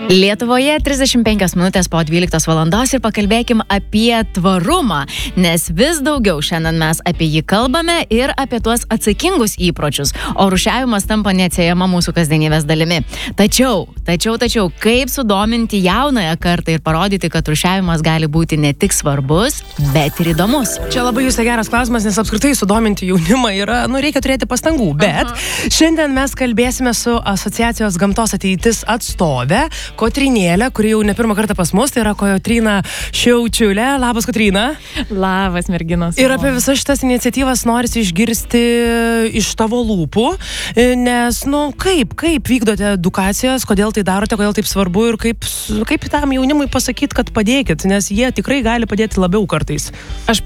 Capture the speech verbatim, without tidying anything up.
Lietuvoje trisdešimt penkios minutės po dvyliktos valandos ir pakalbėkim apie tvarumą, nes vis daugiau šiandien mes apie jį kalbame ir apie tuos atsakingus įpročius, o rūšiavimas tampa neatsiejama mūsų kasdienybės dalimi. Tačiau, tačiau, tačiau, kaip sudominti jaunąją kartą ir parodyti, kad rūšiavimas gali būti ne tik svarbus, bet ir įdomus? Čia labai jūsų geras klausimas, nes apskritai sudominti jaunimą yra, nu, reikia turėti pastangų, bet Aha. šiandien mes kalbėsime su Asociacijos Gamtos ateitis atstovė Kotrinėlė, kuri jau ne pirmą kartą pas mus, tai yra Kotryna Šiaučiulė. Labas, Kotryna. Labas, merginos. Ir apie visas šitas iniciatyvas norisi išgirsti iš tavo lūpų, nes, nu, kaip, kaip vykdote edukacijas, kodėl tai darote, kodėl taip svarbu ir kaip, kaip tam jaunimui pasakyti, kad padėkit, nes jie tikrai gali padėti labiau kartais. Aš